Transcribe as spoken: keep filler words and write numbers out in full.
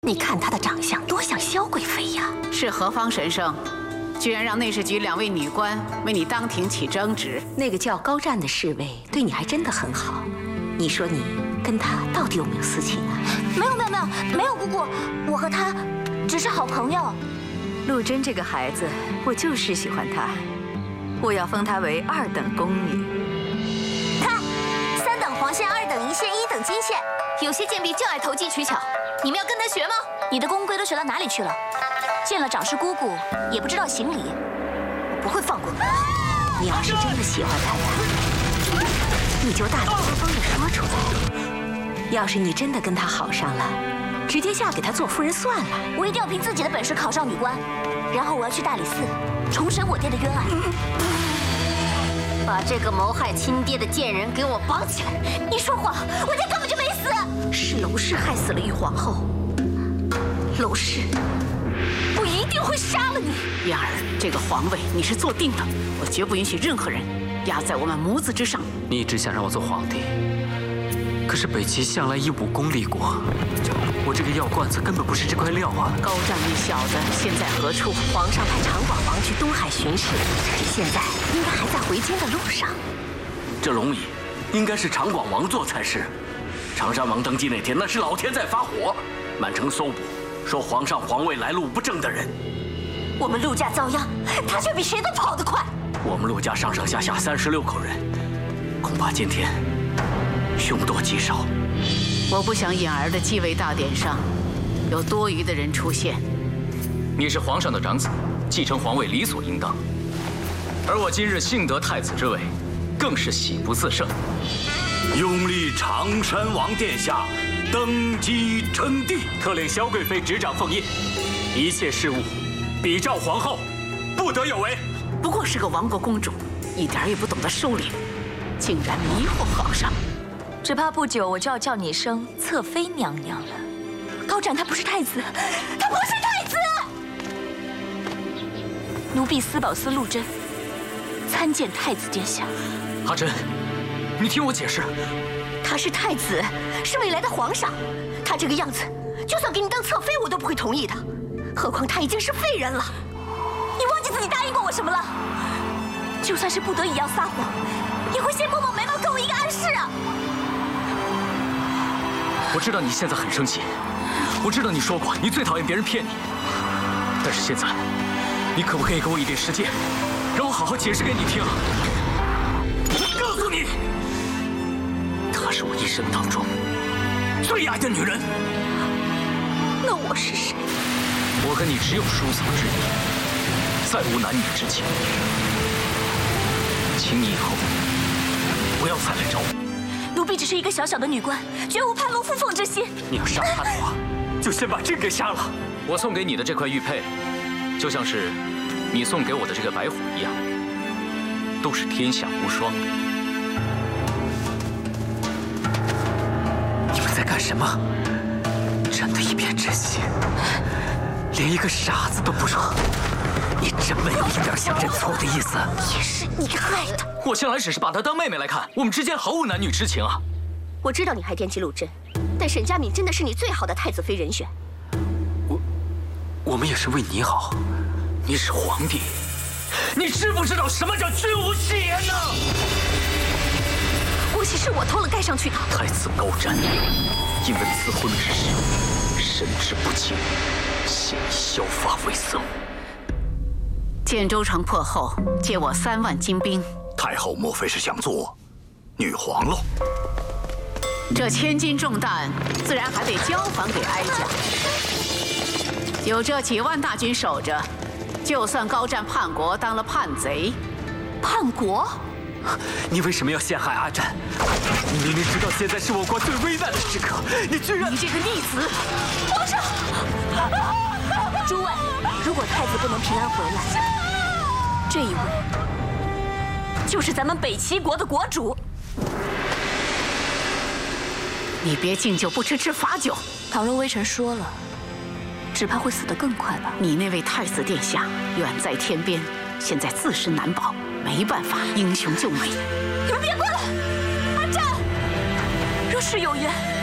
你看她的长相多像萧贵妃呀！ 是何方神圣，居然让内侍局两位女官为你当庭起争执？ 那个叫高湛的侍卫对你还真的很好。你说你跟他到底有没有私情啊？ 没有没有没有没有，姑姑，我和他只是好朋友。 陆贞这个孩子，我就是喜欢她，我要封她为二等宫女。 看，三等黄线，二等银线，一等金线。有些贱婢就爱投机取巧，你们要跟他学吗？你的宫规都学到哪里去了？见了长师姑姑也不知道行礼，我不会放过。 你要是真的喜欢他呀，你就大大方方的说出来。要是你真的跟他好上了，直接嫁给他做夫人算了。 我一定要凭自己的本事考上女官，然后我要去大理寺重审我爹的冤案，把这个谋害亲爹的贱人给我绑起来。你说谎，我爹根本就没死。 是娄氏害死了玉皇后，娄氏， 我一定会杀了你。 燕儿，这个皇位你是坐定的，我绝不允许任何人压在我们母子之上。 你一直想让我做皇帝，可是北齐向来以武功立国，我这个药罐子根本不是这块料啊！ 高湛那小子现在何处？ 皇上派长广王去东海巡视，现在应该还在回京的路上。 这龙椅应该是长广王做才是。长山王登基那天，那是老天在发火，满城搜捕，说皇上皇位来路不正的人。 我们陆家遭殃，他却比谁都跑得快。 我们陆家上上下下三十六口人，恐怕今天凶多吉少。 我不想燕儿的继位大典上有多余的人出现。 你是皇上的长子，继承皇位理所应当。而我今日幸得太子之位，更是喜不自胜。 拥立长山王殿下登基称帝， 特令萧贵妃执掌凤印，一切事务比照皇后，不得有违。 不过是个亡国公主，一点也不懂得收敛，竟然迷惑皇上。 只怕不久我就要叫你一声侧妃娘娘了。 高湛他不是太子，他不是太子。奴婢司宝司陆贞参见太子殿下。 阿珍，你听我解释。 他是太子，是未来的皇上。他这个样子，就算给你当侧妃，我都不会同意的。何况他已经是废人了。你忘记自己答应过我什么了？就算是不得已要撒谎，也会先抹抹眉毛，给我一个暗示啊！ 我知道你现在很生气，我知道你说过你最讨厌别人骗你，但是现在，你可不可以给我一点时间，让我好好解释给你听？我告诉你，她是我一生当中最爱的女人。 那我是谁？ 我跟你只有叔嫂之谊，再无男女之情，请你以后不要再来找我。 奴婢只是一个小小的女官，绝无攀龙附凤之心。 你要杀他的话，就先把朕给杀了。 我送给你的这块玉佩，就像是你送给我的这个白虎一样，都是天下无双的。 你们在干什么？朕的一片真心，连一个傻子都不如。你真没有一点想认错的意思。 也是你害的。 我向来只是把她当妹妹来看，我们之间毫无男女之情啊。 我知道你还惦记陆贞，但沈佳敏真的是你最好的太子妃人选。 我，我们也是为你好。 你是皇帝，你知不知道什么叫君无戏言呢？ 国玺是我偷了盖上去的。 太子高湛因为赐婚之事，神志不清，现已削发为僧。 建州城破后，借我三万精兵。 太后莫非是想做女皇喽？ 这千斤重担，自然还得交还给哀家。有这几万大军守着，就算高湛叛国当了叛贼， 叛国？ 你为什么要陷害阿湛？你明明知道现在是我国最危难的时刻，你居然…… 你这个逆子！ 皇上，诸位，如果太子不能平安回来，这一位就是咱们北齐国的国主。 你别敬酒不吃吃罚酒。 倘若微臣说了，只怕会死得更快吧。 你那位太子殿下远在天边，现在自身难保，没办法英雄救美。 你们别过来！阿湛，若是有缘，